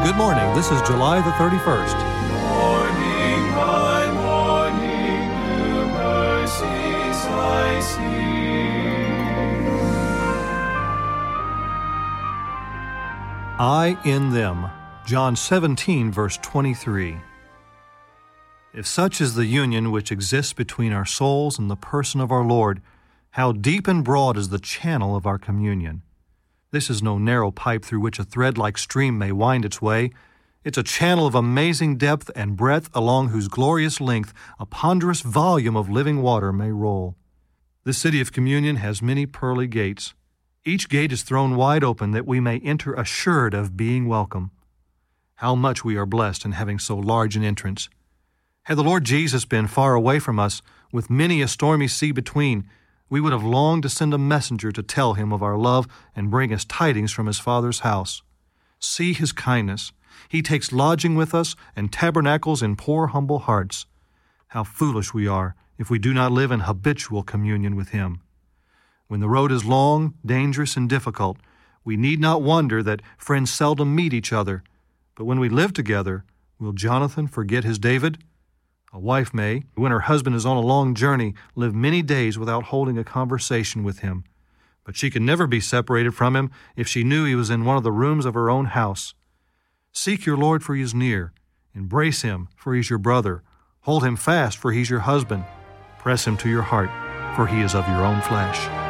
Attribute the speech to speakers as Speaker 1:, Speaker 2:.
Speaker 1: Good morning. This is July the 31st.
Speaker 2: Morning by morning, new mercies I see.
Speaker 1: I in them. John 17, verse 23. If such is the union which exists between our souls and the person of our Lord, how deep and broad is the channel of our communion. This is no narrow pipe through which a thread-like stream may wind its way. It's a channel of amazing depth and breadth along whose glorious length a ponderous volume of living water may roll. This city of communion has many pearly gates. Each gate is thrown wide open that we may enter assured of being welcome. How much we are blessed in having so large an entrance. Had the Lord Jesus been far away from us, with many a stormy sea between, we would have longed to send a messenger to tell him of our love and bring us tidings from his Father's house. See his kindness. He takes lodging with us and tabernacles in poor humble hearts. How foolish we are if we do not live in habitual communion with him. When the road is long, dangerous, and difficult, we need not wonder that friends seldom meet each other. But when we live together, will Jonathan forget his David? A wife may, when her husband is on a long journey, live many days without holding a conversation with him. But she can never be separated from him if she knew he was in one of the rooms of her own house. Seek your Lord, for he is near. Embrace him, for he is your brother. Hold him fast, for he is your husband. Press him to your heart, for he is of your own flesh.